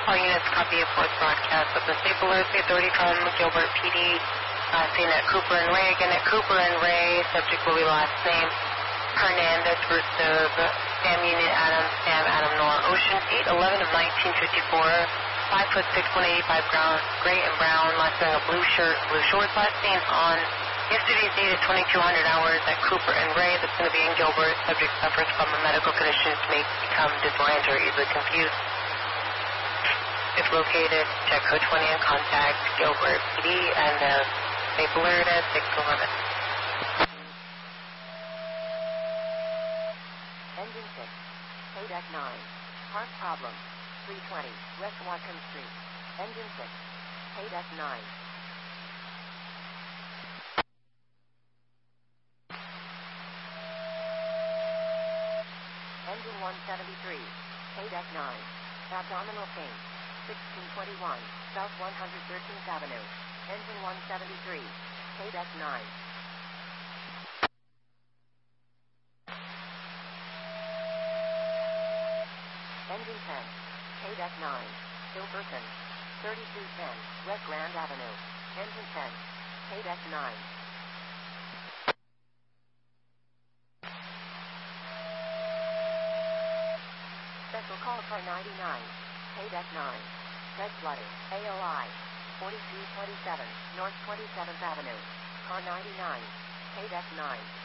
All units copy a fourth broadcast of the Safe Alert. The authority from Gilbert PD, saying that Cooper and Ray. Again, at Cooper and Ray, subject will be last name Hernandez versus Sam Union Adam, Sam Adam Noah Ocean, 8/11 of 1954, 5'6", 185 pounds, gray and brown, last wearing a blue shirt, blue shorts, last seen on yesterday's date at 2200 hours at Cooper and Ray. That's going to be in Gilbert. Subject suffers from a medical condition which may become disoriented or easily confused. If located, check code 20 and contact Gilbert PD and Safe Alert at 611. Engine 6, Kodak 9, park problem, 320, West Watcom Street. Engine 6, Kodak 9. Engine 173, Kodak 9, abdominal pain, 1621, South 113th Avenue. Engine 173, Kodak 9. Engine 10, Kodak 9, ill person, 3210, West Grand Avenue. Engine 10, Kodak 9. Special call car 99, Kodak 9, red flooding, AOI, 4227, North 27th Avenue. Car 99, Kodak 9.